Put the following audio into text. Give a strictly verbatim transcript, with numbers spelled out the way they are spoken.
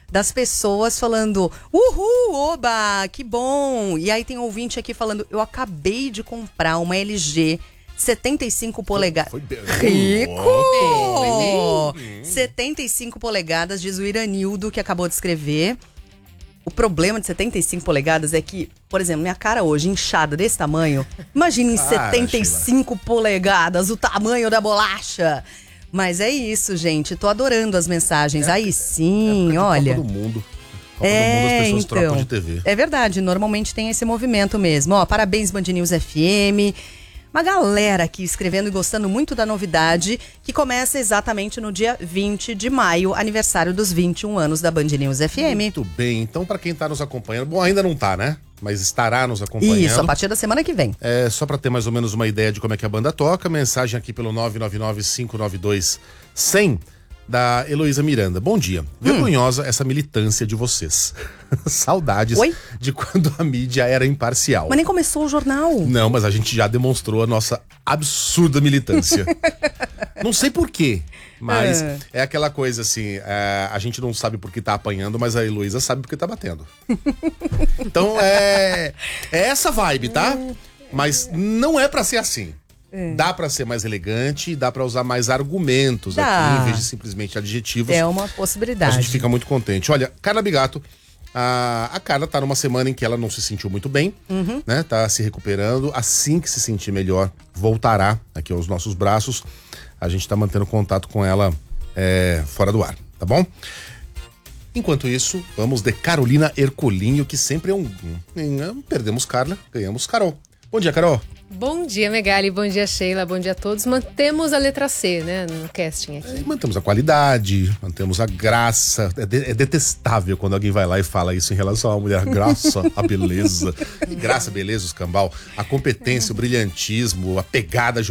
das pessoas falando, uhul, oba, que bom. E aí tem um ouvinte aqui falando, eu acabei de comprar uma L G setenta e cinco polegadas. Foi bem. Rico! setenta e cinco polegadas, diz o Iranildo, que acabou de escrever. O problema de setenta e cinco polegadas é que, por exemplo, minha cara hoje, inchada desse tamanho, imagine em Para, setenta e cinco polegadas, o tamanho da bolacha. Mas é isso, gente. Tô adorando as mensagens. É, Aí sim, é olha. Copa do Mundo. Copa É, do Mundo, as pessoas então, trocam de T V. É verdade, normalmente tem esse movimento mesmo. Ó, parabéns, Band News F M. Uma galera aqui escrevendo e gostando muito da novidade, que começa exatamente no dia vinte de maio, aniversário dos vinte e um anos da Band News F M. Muito bem, então para quem tá nos acompanhando, bom, ainda não tá, né? Mas estará nos acompanhando. Isso, a partir da semana que vem. É, só para ter mais ou menos uma ideia de como é que a banda toca, mensagem aqui pelo nove nove nove, cinco nove dois, zero zero da Heloísa Miranda. Bom dia. Vergonhosa hum. essa militância de vocês. Saudades Oi? de quando a mídia era imparcial. Mas nem começou o jornal. Não, mas a gente já demonstrou a nossa absurda militância. Não sei por quê, mas é, é aquela coisa assim, é, a gente não sabe por que tá apanhando, mas a Heloísa sabe por que tá batendo. Então é, é essa vibe, tá? Mas não é pra ser assim. É. Dá pra ser mais elegante, dá pra usar mais argumentos dá. aqui, em vez de simplesmente adjetivos. É uma possibilidade. A gente fica muito contente. Olha, Carla Bigato, a, a Carla tá numa semana em que ela não se sentiu muito bem, uhum. né? Tá se recuperando. Assim que se sentir melhor, voltará aqui aos nossos braços. A gente tá mantendo contato com ela é, fora do ar, tá bom? Enquanto isso, vamos de Carolina Ercolinho, que sempre é um... um perdemos Carla, ganhamos Carol. Bom dia, Carol. Bom dia, Megali, bom dia, Sheila, bom dia a todos. Mantemos a letra C, né, no casting aqui. É, mantemos a qualidade, mantemos a graça. É, de, é detestável quando alguém vai lá e fala isso em relação à mulher. Graça, a beleza. Graça, beleza, os cambal. A competência, o brilhantismo, a pegada